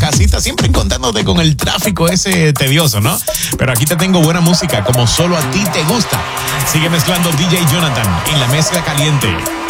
casita, siempre encontrándote con el tráfico ese tedioso, ¿no? Pero aquí te tengo buena música, como solo a ti te gusta. Sigue mezclando DJ Jonathan en la mezcla caliente.